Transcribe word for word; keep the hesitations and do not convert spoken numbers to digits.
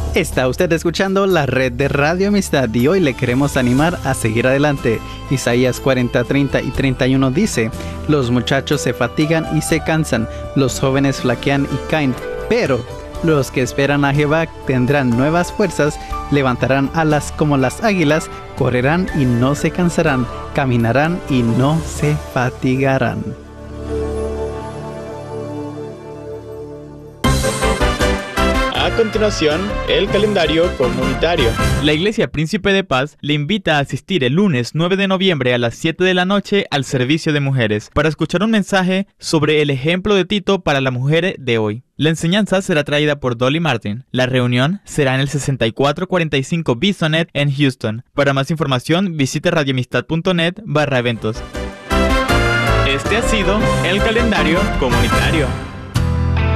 Está usted escuchando la red de Radio Amistad y hoy le queremos animar a seguir adelante. Isaías cuarenta, treinta y treinta y uno dice: los muchachos se fatigan y se cansan, los jóvenes flaquean y caen, pero los que esperan a Jehová tendrán nuevas fuerzas, levantarán alas como las águilas, correrán y no se cansarán, caminarán y no se fatigarán. A continuación, el calendario comunitario. La Iglesia Príncipe de Paz le invita a asistir el lunes nueve de noviembre a las siete de la noche al servicio de mujeres para escuchar un mensaje sobre el ejemplo de Tito para la mujer de hoy. La enseñanza será traída por Dolly Martin. La reunión será en el sesenta y cuatro cuarenta y cinco Bisonet en Houston. Para más información, visite radioamistad punto net barra eventos. Este ha sido el calendario comunitario.